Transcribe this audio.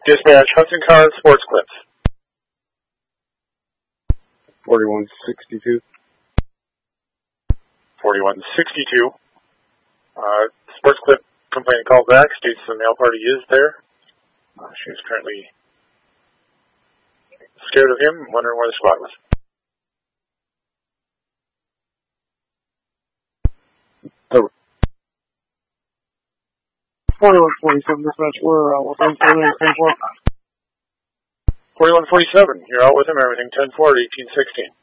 Dispatch, Hudson Car and Sports Clips. 4162. 4162. Sports Clip complainant called back, states the mail party is there. She was currently scared of him, wondering where the squad was. Oh. 4147 dispatch, we're out with him, 4147, you're out with him, everything 10-4 at 1816.